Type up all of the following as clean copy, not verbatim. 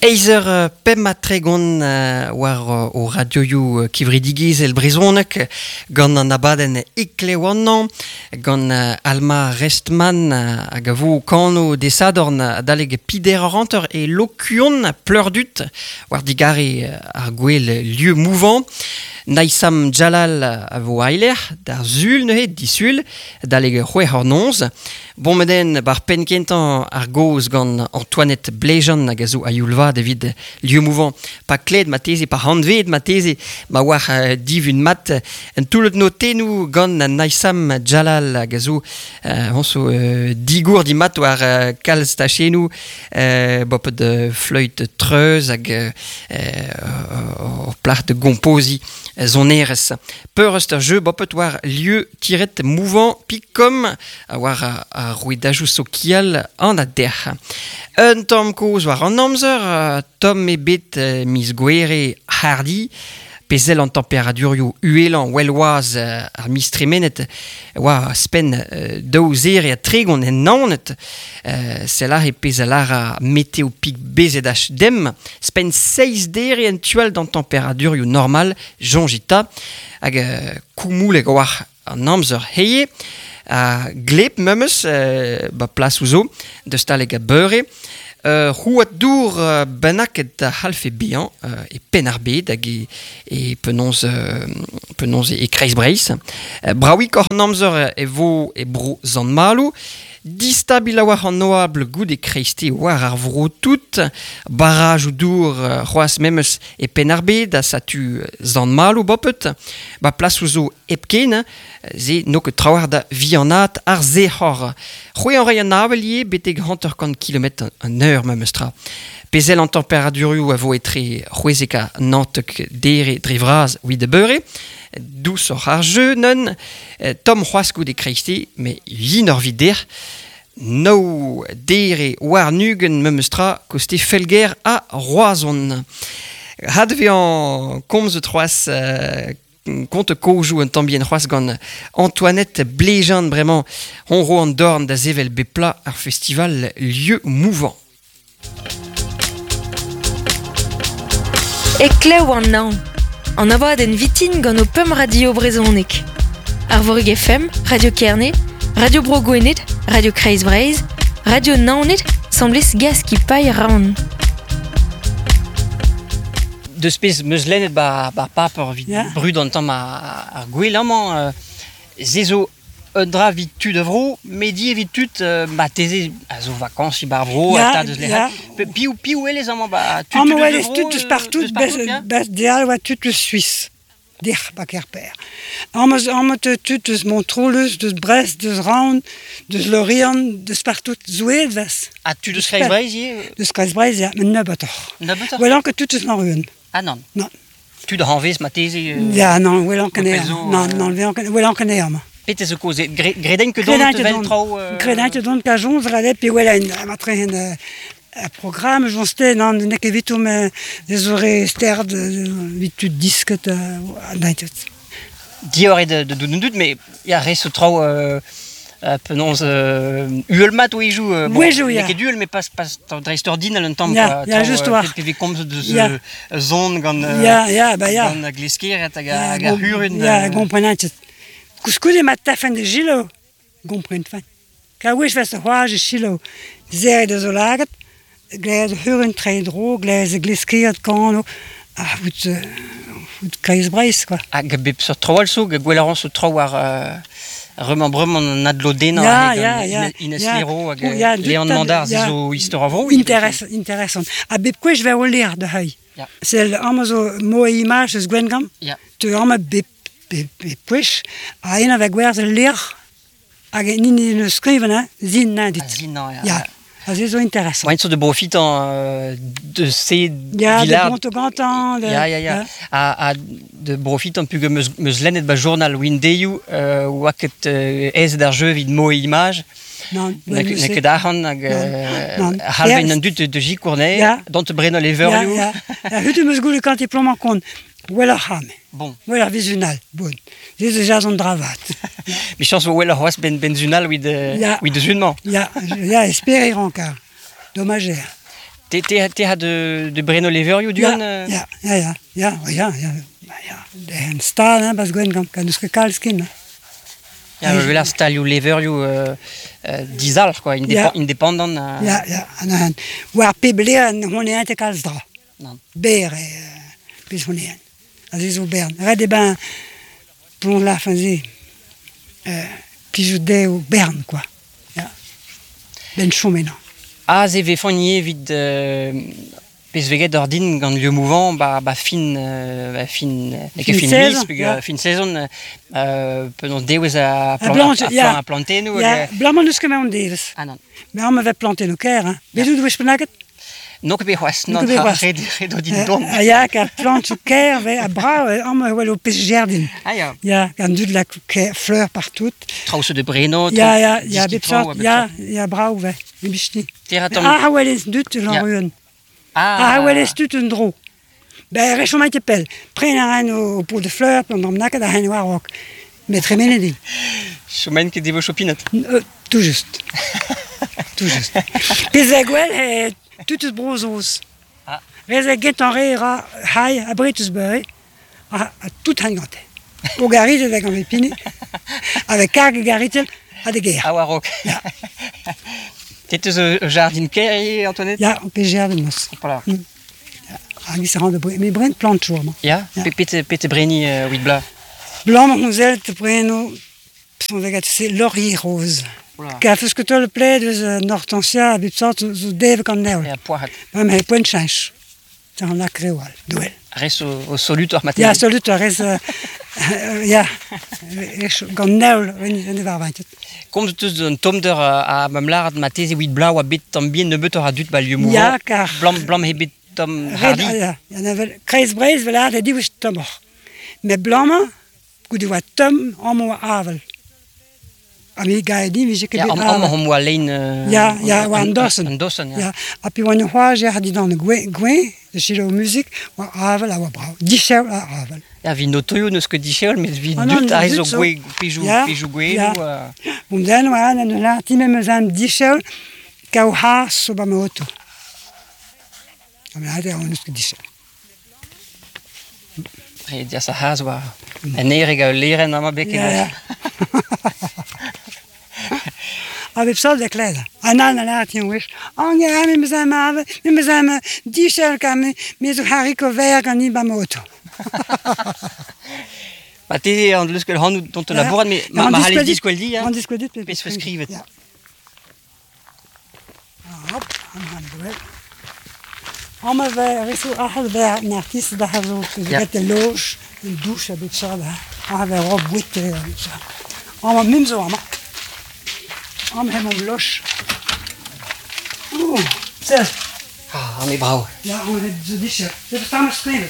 Eizer pematregon war o radioioù kivridigiz el brezhoneg gant an abadenn iklewannan gant Alma Restman hag a vo kano desadorn daleg pider ranter e lokuon pleurdut war digare ar gwell lieu mouvant. Naïsam Jalal a vo ailer, d'ar zul neuhet disul, daleg c'hwech ar nonz. Bon meden bar penkentan ar goz gant Antoinette Blejan hag a zo a youlva david lieu mouvant. Pa kled ma teze, pa handved ma teze, ma war div un mat. Un toulet no tenou gant Naïsam Jalal hag a zo digour di mat war kalz tachenou, bopet fleut treuz hag plach de gomposi. Zoneres. Peurest ar jeu bopet war lieu tiret mouvant pikom a war a rouedajou sokial an a der. Un tom koz war an amzer, tom e bet mis gwere hardi, pezel an temperaturioù uelan welwaz ar mistremenet oa spen daouzer e a tregon en naonet selar e pezelar a meteo pik bezedach dem spen 6 deri en tual d'an temperaturioù normal jonjita hag koumoul e war an amzer heie a gleb memes ba plas ouzo de staleg a beure. Rouat dour bennak et half e bean e pen ar bed hag e penonz e kreiz breiz. Braoui kor an amzer e vo e bro zan malou. Distabil a war an noable gout e kreiste war ar vro tout. Baraj ou dour c'hoaz memes e pen ar bed a satu zan malou bopet. Ba plas ouzo epken, ze no ket trawar da vianat ar ze hor. C'hwe an rei an avelye beteg 100 km an eur memes tra. Pezel an temperaturioù a vo etre c'hwezek a nantek dere drivraz ouid de beure. Dous or ar jeu non, tom c'hoaz gout e kreiste, me yin ur vider. Nou dere war nugen memes tra koste felger a roazon. Had ve an komz troaz compte koujou un tambien c'hoaz gant Antoinette Blejan bremañ honro an dorn da zevel bepla ar festival lieu mouvant. Eklew an naon. An abad en vitin gant o peum radio brezhonek. Ar Vorug FM, Radio Kerne, Radio Brogouennet, Radio Kreiz Breiz, Radio Naonet, semblez gas ki paille raon. Deus pez meus lennet bar paper vid brud an tamm ar gwellaman zezo un dra vid tud a vro, medi vid tud ba teze a zo vakansi bar vro ta deus lehat. Piou elez amañ ba tud de vro. Elez tud eus partout bas deal oa tud eus Suisse. Der bak er per. Amañ tud eus Montreux, deus Brest, deus Rouen, deus Lorient, deus partout zouet vas. A tud eus Kreiz Breiz ye? Deus Kreiz Breiz ya, men nebetor. Nebetor? Welan ket tud eus Maruen. Ah non. Non. Tud a hanvez ma teze? Ya, non, welan kener. Non, welan kener ma. Pet ez o koze, gredenk ket don te vel trao... Gredenk ket don kajons rade, pe welan matre hen a programme, jonste, nan, nek evitou me des ore sterd, vitu disket a daintet. Diore de doudundut, me ya res o trao penonz uelmat o ejou. Ouejou, ya. Nek uel, me pas dreistor din al un tamm. Ya, just war. PV komz deus zon gant gleskeret hag a hurun. Ya, gomprenatet. Kouskou mat tafen de gilo, gomprent fan. Ka ouez vas a c'hoaz e chilo zeret eus o laget, glez hurun tre dro, glez gleskeret kano, a vout Kreiz Breiz, quoi. Hag bep sur tro also, hag gwelaran so tro war remembrem an adlo dena Ines Lero hag Leon Mandar zezo istor a vro. Interesant. A bep kwech ver o ler de hei. Sel amañ zo mo e imaj eus gwengam, te amañ bep kwech, a en avek gwerz ler hag nin eus skriven, zin nan dit. Zin nan, ya. A zezo interesant. Oa en so de profitant de se ya, vilard. Ya, de Montegantan. Ya. A de profitant pug meus lennet ba journal Windeyu oa ket ez d'ar jeu vid mo e imaj. Non. Nek dahan hag halven an dut de jikournei, dont te breno leverioù. Ya. Hut eus goule kant e plomman kont. Wela ham. Bon. Wela vizunal. Bon. Zez eus jazon dravat. Mi chans vo wela c'hoaz ben zunal ouid de zunman. Ya, espérer encore. Dommager. Te ha de breno leverioù duan? Ja. Det är en stad, bas gwen kan du ska kalskin. Ja, we la stalioù leverioù dizal, quoi, indépendant. Ja, en waar pibelen hon är inte kalsdra. Non. Ber bis hon är. Alltså så bern. Red ben pour la fazer qui jouait au Bern, quoi. Ja. Ben chomena. Ze ve fannier vid pez veget ordin gant lieu mouvant fin lis fin saison penon deus a planter nous blanc nous que on deus. Ah non. Mais on m'avait planté nos cœurs, hein. Mais du wesh penaget. Nok be hoas non redo din don. Ja, ka plante cœur a bras on me wel au pes jardin. Ah ja. Ja, kan du de la fleur partout. Trousse de breno. Ja, bepsat. Ja, bras ouais. Bichti. Ah, wel is dut l'enruën. Ah, wel is dut un dro. Ben rechement te pel. Pren un au pot de fleurs, pendant naka da hen warok. Mais très menedi. Chemin que devo chopinet. Tout juste. Tout juste. Pes tutus brozos. Reze get en rera hai a Britusbury a tout hangante. O garite da gant pini. Avec cargue garite a de guerre. Ah warok. Ja. T'es jardin keri Antoinette? Ja, on peut jardin mos. Voilà. Ah, qui se rend de mais brent plante toujours. Ja, pete breni wit bla. Blanc monzel te preno son vegat c'est laurier rose. Ka fes que toi le plaid de hortensia habituat zo deve kan neul. Ja, poiret. Mais point change. C'est en acréoal, duel. Res au solut or matin. Ja, solut res ja. Kan neul in de varvantet. Kom ze dus een tomder a mamlard matese wit bla wa bit tambien ne beter a dut ba lieu mouvant. Ja, car blam he bit tom hardi. Ja, en vel kreis breis vel ad di wist tommer. Mais blanc goede wat tom en mo avel. Ami gaidi vi je que om wa lein ja wan dossen. Ja. Api wan hoa je had dan gwen de chilo musique wa avel a wa brau. Dichel a avel. Ja, vi notoio neus ket dichel, met vi dut a zo gwe pejou gwe. Den wa en la ti même zam dichel ka o ha so ba moto. Ami hade on neus ket dichel. Ja, sa has wa. En erega leren na ma beke. Ja. Avec ça de clé. Anan la tien wish. On y a mes amis, mes amis, dichel comme mes haricots verts kan ni ba moto. Ma te an luskel han dont la bourad mais ma halet disqueldi ja. On disqueldi pes skrivet. Hop, on duel. On m'avait reçu un artiste de Hazo qui était loge, une douche avec ça là. On avait rebouté ça. On m'a même zo on m'a mon loche. Oh, c'est Ah, on est bravo. ja, on est de dichel. C'est pas me skrivet.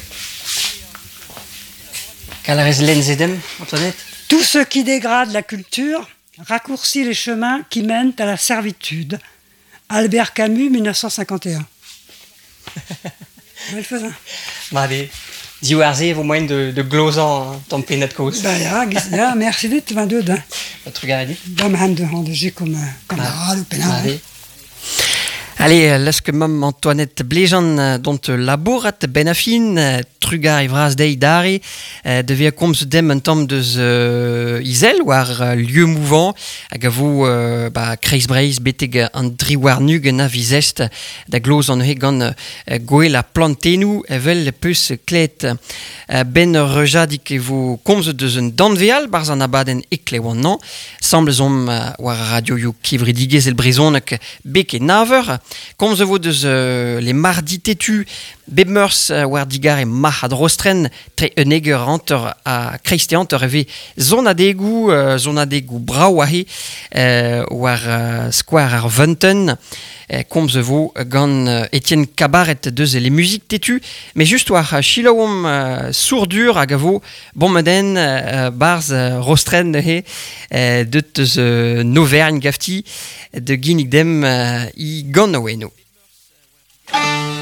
Kalarez lenzedem, Antoinette. Tout ce qui dégrade la culture raccourcit les chemins qui mènent à la servitude. Albert Camus, 1951. Belle faisant. Made, diouarze vos moyens de glozan tampé net cause. Bah ja, merci dit, 22 d'un. Votre gardi. Dans hand de hand, j'ai comme camarade ou pénal. Allez, laske mam Antoinette Blejan dont labourat benafin trugar ivraz dei dare de via komz dem un tamm deus izel war lieu mouvant hag a vo kreiz breiz beteg an driwar nug na vizest da gloz an he gant goel a plantenou evel peus klet ben rejadik e vo komz deus un danveal barz an abaden ekle wannan semblez om war radio yo kivridigez el brezonek beke naver komz vo deus les mardi tetu bemeurs war digar e mahad rostren tre eneger anter a kreiste anter eve zona degou brau ahe war square ar venten komz vo gant Etienne Cabaret deus les musiques tetu mais just war chilaom sourdur hag a vo bommeden barz rostren he deut deus Novergne gafti de ginnig dem I gant oeno.